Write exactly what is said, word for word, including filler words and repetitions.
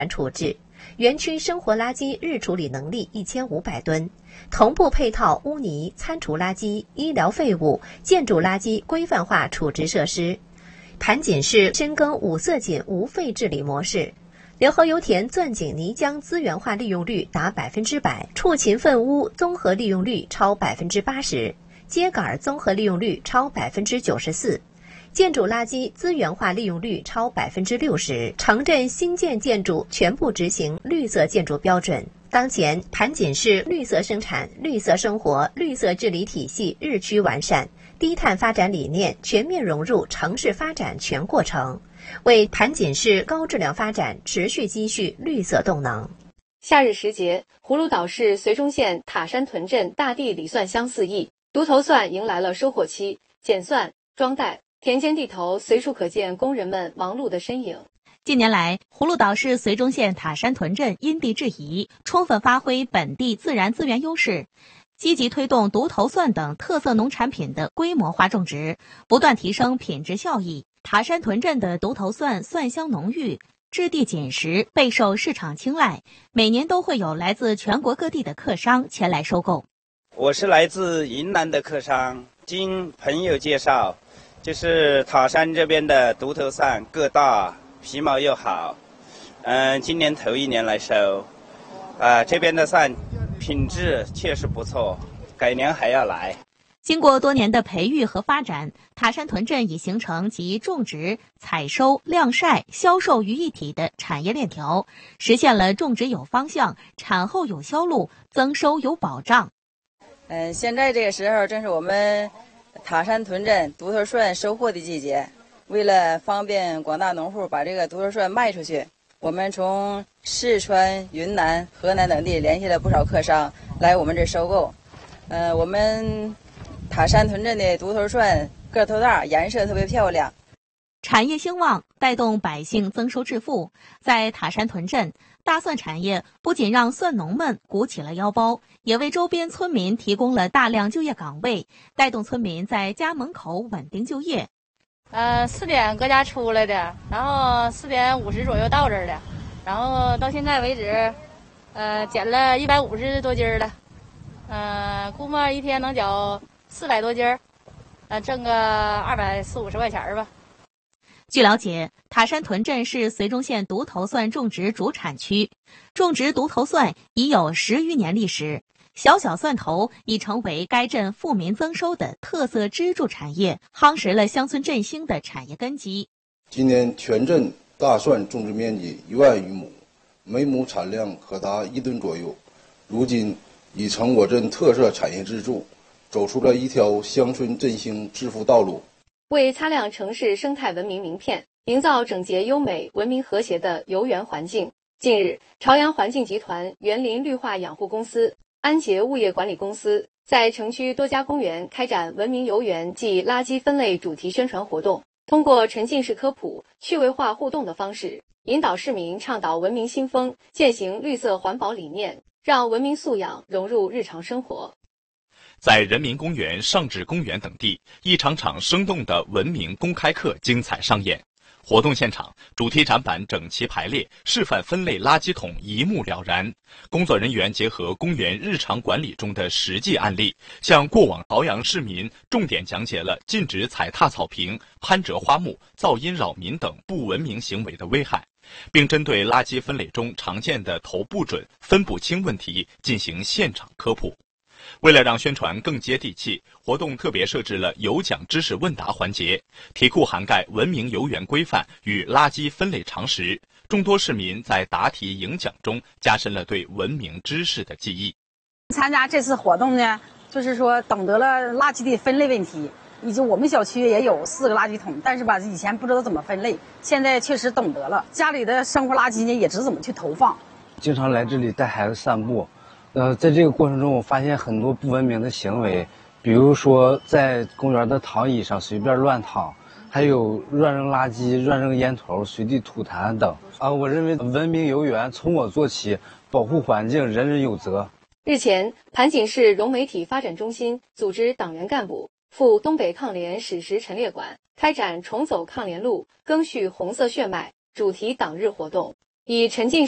处置。园区生活垃圾日处理能力一千五百吨，同步配套污泥、餐厨垃圾、医疗废物、建筑垃圾规范化处置设施。盘锦市深耕五色锦无废治理模式，辽河油田钻井泥浆资源化利用率达百分之百，畜禽粪污综合利用率超百分之八十，秸秆综合利用率超百分之九十四。建筑垃圾资源化利用率超百分之六十，城镇新建建筑全部执行绿色建筑标准。当前，盘锦市绿色生产、绿色生活、绿色治理体系日趋完善，低碳发展理念全面融入城市发展全过程，为盘锦市高质量发展持续积蓄绿色动能。 夏日时节，葫芦岛市绥中县塔山屯镇大地李蒜香四溢，独头蒜迎来了收获期，剪蒜、装袋。田间地头随处可见工人们忙碌的身影。 近年来，葫芦岛市绥中县塔山屯镇因地制宜，充分发挥本地自然资源优势，积极推动独头蒜等特色农产品的规模化种植，不断提升品质效益。塔山屯镇的独头蒜蒜香浓郁，质地紧实，备受市场青睐，每年都会有来自全国各地的客商前来收购。 我是来自云南的客商，经朋友介绍，就是塔山这边的独头蒜个大，皮毛又好，嗯，今年头一年来收，啊，这边的蒜品质确实不错，改年还要来。 经过多年的培育和发展，塔山屯镇已形成集种植、采收、晾晒、销售于一体的产业链条，实现了种植有方向、产后有销路、增收有保障。 嗯，现在这个时候正是我们塔山屯镇独头蒜收获的季节，为了方便广大农户把这个独头蒜卖出去，我们从四川、云南、河南等地联系了不少客商来我们这收购。呃，我们塔山屯镇的独头蒜个头大，颜色特别漂亮。 产业兴旺，带动百姓增收致富。在塔山屯镇，大蒜产业不仅让蒜农们鼓起了腰包，也为周边村民提供了大量就业岗位，带动村民在家门口稳定就业。 呃，四点搁家出来的，然后四点五十左右到这儿的，然后到现在为止，呃，捡了一百五十多斤了，呃，估摸一天能捡四百多斤儿，呃，挣个二百四五十块钱吧。 据了解，塔山屯镇是绥中县独头蒜种植主产区，种植独头蒜已有十余年历史。小小蒜头已成为该镇富民增收的特色支柱产业，夯实了乡村振兴的产业根基。 今年全镇大蒜种植面积一万余亩，每亩产量可达一吨左右，如今已成我镇特色产业支柱，走出了一条乡村振兴致富道路。 为擦亮城市生态文明名片，营造整洁优美、文明和谐的游园环境，近日，朝阳环境集团园林绿化养护公司、安捷物业管理公司在城区多家公园开展文明游园暨垃圾分类主题宣传活动，通过沉浸式科普、趣味化互动的方式，引导市民倡导文明新风，践行绿色环保理念，让文明素养融入日常生活。 在人民公园、上址公园等地，一场场生动的文明公开课精彩上演。活动现场，主题展板整齐排列，示范分类垃圾桶一目了然。工作人员结合公园日常管理中的实际案例，向过往朝阳市民重点讲解了禁止踩踏草坪、攀折花木、噪音扰民等不文明行为的危害，并针对垃圾分类中常见的投不准、分不清问题进行现场科普。为了让宣传更接地气，活动特别设置了有奖知识问答环节，题库涵盖文明游园规范与垃圾分类常识，众多市民在答题赢奖中加深了对文明知识的记忆。 参加这次活动呢，就是说懂得了垃圾的分类问题，以及我们小区也有四个垃圾桶，但是吧，以前不知道怎么分类，现在确实懂得了。家里的生活垃圾呢，也知道怎么去投放。 经常来这里带孩子散步。呃，在这个过程中，我发现很多不文明的行为，比如说在公园的躺椅上随便乱躺，还有乱扔垃圾、乱扔烟头、随地吐痰等。啊，我认为文明游园从我做起，保护环境，人人有责。 日前，盘锦市融媒体发展中心组织党员干部赴东北抗联史实陈列馆开展重走抗联路，赓续红色血脉主题党日活动，以沉浸